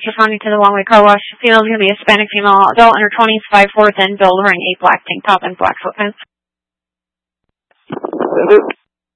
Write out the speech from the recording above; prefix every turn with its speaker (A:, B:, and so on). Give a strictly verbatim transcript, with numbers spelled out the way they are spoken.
A: responding to the one-way car wash. Female's going to be a Hispanic female, adult under twenties, five four, thin build, wearing a black tank top and black sweatpants.